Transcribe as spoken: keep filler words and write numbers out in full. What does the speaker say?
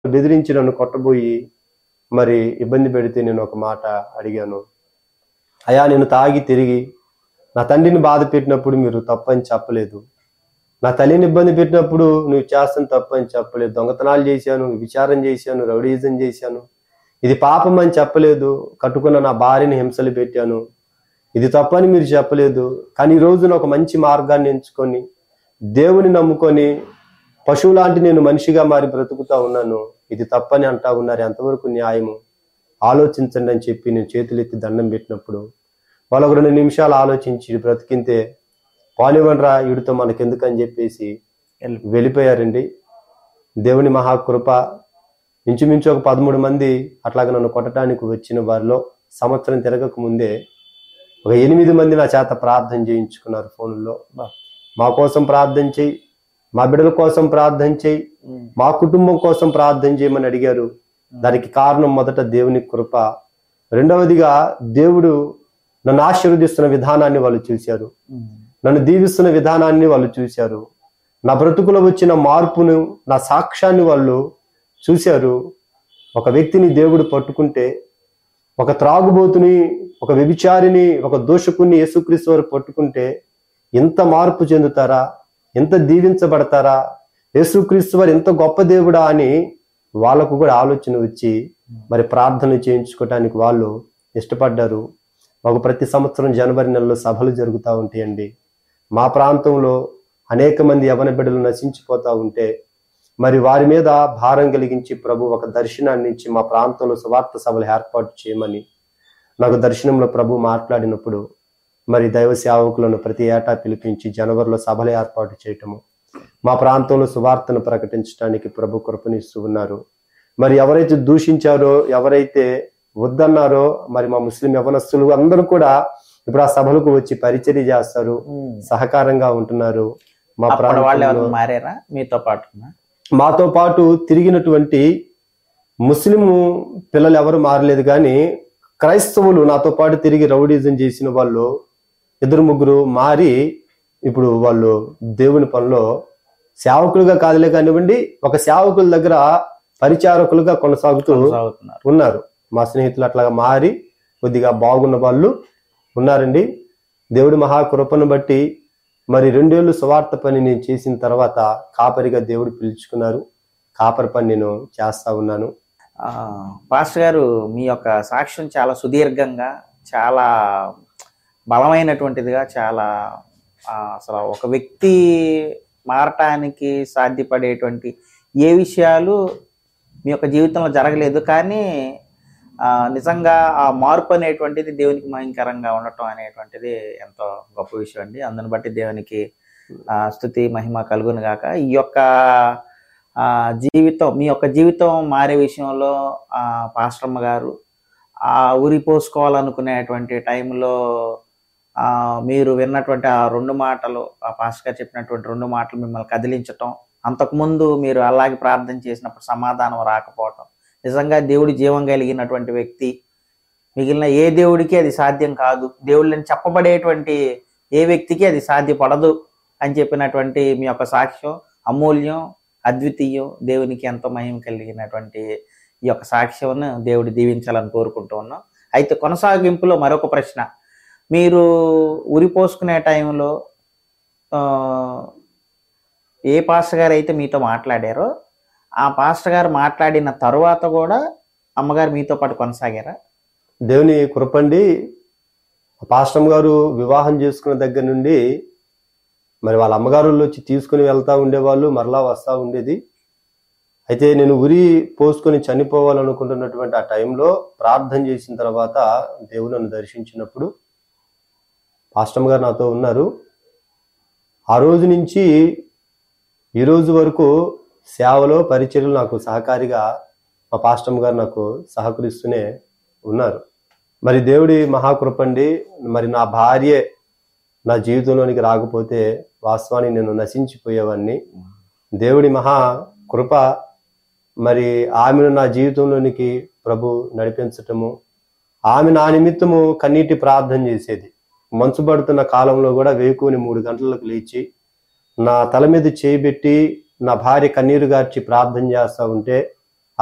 బెదిరించి నన్ను కొట్టబోయి మరి ఇబ్బంది పెడితే నేను ఒక మాట అడిగాను, అయ్యా నేను తాగి తిరిగి నా తండ్రిని బాధ పెట్టినప్పుడు మీరు తప్పని చెప్పలేదు, నా తల్లిని ఇబ్బంది పెట్టినప్పుడు నువ్వు చేస్తాను తప్పని చెప్పలేదు, దొంగతనాలు చేశాను, విచారం చేశాను, రౌడీజం చేశాను, ఇది పాపం అని చెప్పలేదు, కట్టుకున్న నా భార్యని హింసలు పెట్టాను, ఇది తప్పని మీరు చెప్పలేదు. కానీ ఈ రోజున ఒక మంచి మార్గాన్ని ఎంచుకొని దేవుని నమ్ముకొని పశువు లాంటి నేను మనిషిగా మారి బ్రతుకుతా ఉన్నాను, ఇది తప్పని అంటా ఉన్నారు, ఎంతవరకు న్యాయము ఆలోచించండి అని చెప్పి నేను చేతులెత్తి దండం పెట్టినప్పుడు వాళ్ళు ఒక రెండు నిమిషాలు ఆలోచించి బ్రతికింతే పానివ్వండ్రా వీడితో మనకెందుకని చెప్పేసి వెళ్ళిపోయారండి. దేవుని మహాకృప. ఇంచుమించు ఒక పదమూడు మంది అట్లాగ నన్ను కొట్టడానికి వచ్చిన వారిలో సంవత్సరం తిరగక ముందే ఒక ఎనిమిది మంది నా చేత ప్రార్థన చేయించుకున్నారు ఫోన్లో. మా కోసం ప్రార్థన చేయి, మా బిడ్డల కోసం ప్రార్థన చేయి, మా కుటుంబం కోసం ప్రార్థన చేయమని అడిగారు. దానికి కారణం మొదట దేవుని కృప, రెండవదిగా దేవుడు నన్ను ఆశీర్వదిస్తున్న విధానాన్ని వాళ్ళు చూశారు, నన్ను దీవిస్తున్న విధానాన్ని వాళ్ళు చూశారు, నా బ్రతుకులో వచ్చిన మార్పును, నా సాక్ష్యాన్ని వాళ్ళు చూశారు. ఒక వ్యక్తిని దేవుడు పట్టుకుంటే, ఒక త్రాగుబోతుని, ఒక వ్యభిచారిని, ఒక దోషకుని యేసుక్రీస్తు వారు పట్టుకుంటే ఎంత మార్పు చెందుతారా, ఎంత దీవించబడతారా, యేసుక్రీస్తు వారు ఎంత గొప్ప దేవుడా అని వాళ్ళకు కూడా ఆలోచన వచ్చి మరి ప్రార్థనలు చేయించుకోవటానికి వాళ్ళు ఇష్టపడ్డారు. మాకు ప్రతి సంవత్సరం జనవరి నెలలో సభలు జరుగుతూ ఉంటాయండి. మా ప్రాంతంలో అనేక మంది యవన బిడ్డలు నశించిపోతూ ఉంటే మరి వారి మీద భారం కలిగించి ప్రభు ఒక దర్శనాన్ని ఇచ్చి మా ప్రాంతంలో సువార్త సభలు ఏర్పాటు చేయమని నాకు దర్శనంలో ప్రభు మాట్లాడినప్పుడు మరి దైవ సేవకులను ప్రతి ఏటా పిలిపించి జనవరిలో సభలు ఏర్పాటు చేయటము, మా ప్రాంతంలో సువార్తను ప్రకటించడానికి ప్రభు కృపనిస్తూ ఉన్నారు. మరి ఎవరైతే దూషించారో, ఎవరైతే వద్దన్నారో మరి మా ముస్లిం యవనస్తులు అందరూ కూడా ఇప్పుడు ఆ సభలకు వచ్చి పరిచర్య చేస్తారు, సహకారంగా ఉంటున్నారు. మా ప్రాంతంలో మారారా మీతో పాటు? మాతో పాటు తిరిగినటువంటి ముస్లిం పిల్లలు ఎవరు మారలేదు, కానీ క్రైస్తవులు నాతో పాటు తిరిగి రౌడీజం చేసిన వాళ్ళు ఇద్దరు ముగ్గురు మారి ఇప్పుడు వాళ్ళు దేవుని పనిలో సేవకులుగా కాదులే కానివ్వండి, ఒక సేవకుల దగ్గర పరిచారకులుగా కొనసాగుతూ ఉన్నారు. మా స్నేహితులు అట్లాగా మారి కొద్దిగా బాగున్న వాళ్ళు ఉన్నారండి. దేవుడి మహాకృపను బట్టి మరి రెండేళ్లు సువార్త పని నేను చేసిన తర్వాత కాపరిగా దేవుడు పిలుచుకున్నారు. కాపరి పని నేను చేస్తా ఉన్నాను. పాస్టర్ గారు, మీ యొక్క సాక్ష్యం చాలా సుదీర్ఘంగా, చాలా బలమైనటువంటిదిగా, చాలా అసలు ఒక వ్యక్తి మారటానికి సాధ్యపడేటువంటి ఏ విషయాలు మీ యొక్క జీవితంలో జరగలేదు, కానీ నిజంగా ఆ మార్పు అనేటువంటిది దేవునికి మహిమకరంగా ఉండటం అనేటువంటిది ఎంతో గొప్ప విషయం అండి. అందుని బట్టి దేవునికి స్తుతి మహిమ కలుగును గాక. ఈ యొక్క జీవితం, మీ యొక్క జీవితం మారే విషయంలో పాస్టర్మ్మ గారు ఆ ఉరి పోసుకోవాలనుకునేటువంటి టైంలో మీరు విన్నటువంటి ఆ రెండు మాటలు, ఆ పాస్టర్ గారు చెప్పినటువంటి రెండు మాటలు మిమ్మల్ని కదిలించటం, అంతకుముందు మీరు అలాగే ప్రార్థన చేసినప్పుడు సమాధానం రాకపోవటం, నిజంగా దేవుడి జీవం కలిగినటువంటి వ్యక్తి, మిగిలిన ఏ దేవుడికి అది సాధ్యం కాదు, దేవుళ్ళని చెప్పబడేటువంటి ఏ వ్యక్తికి అది సాధ్యపడదు అని చెప్పినటువంటి మీ యొక్క సాక్ష్యం అమూల్యం, అద్వితీయం. దేవునికి ఎంతో మహిమ కలిగినటువంటి ఈ యొక్క సాక్ష్యం దేవుడు దీవించాలని కోరుకుంటూ ఉన్నాం. అయితే కొనసాగింపులో మరొక ప్రశ్న, మీరు ఉరి పోసుకునే టైంలో ఏ పాస్టర్ గారు అయితే మీతో మాట్లాడారో ఆ పాస్టర్ గారు మాట్లాడిన తరువాత కూడా అమ్మగారు మీతో పాటు కొనసాగారా? దేవుని కృపండి. పాస్టర్ గారు వివాహం చేసుకున్న దగ్గర నుండి మరి వాళ్ళ అమ్మగారు వచ్చి తీసుకుని వెళ్తా ఉండేవాళ్ళు, మరలా వస్తూ ఉండేది. అయితే నేను ఉరి పోసుకొని చనిపోవాలనుకుంటున్నటువంటి ఆ టైంలో ప్రార్థన చేసిన తర్వాత దేవుడు నన్ను దర్శించినప్పుడు పాస్టర్ గారు నాతో ఉన్నారు. ఆ రోజు నుంచి ఈ రోజు వరకు సేవలో పరిచర్యలు నాకు సహకారిగా మా పాస్టర్ గారు నాకు సహకరిస్తూనే ఉన్నారు. మరి దేవుడి మహాకృపండి. మరి నా భార్య నా జీవితంలోనికి రాకపోతే వాస్తవానికి నేను నశించిపోయేవాడిని. దేవుడి మహా కృప, మరి ఆమెను నా జీవితంలోనికి ప్రభు నడిపించటము, ఆమె నా నిమిత్తము కన్నీటి ప్రార్థన చేసేది. మంచు పడుతున్న కాలంలో కూడా వేకుని మూడు గంటలకు లేచి నా తల మీద చేయబెట్టి నా భార్య కన్నీరు గార్చి ప్రార్థన చేస్తూ ఉంటే